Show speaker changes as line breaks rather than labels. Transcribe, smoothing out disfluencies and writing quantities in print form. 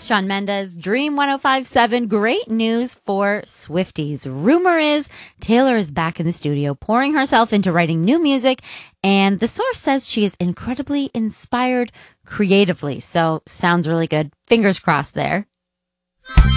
Shawn Mendes, Dream 105.7. Great news for Swifties. Rumor is Taylor is back in the studio, pouring herself into writing new music, and the source says she is incredibly inspired creatively. So, sounds really good. Fingers crossed there.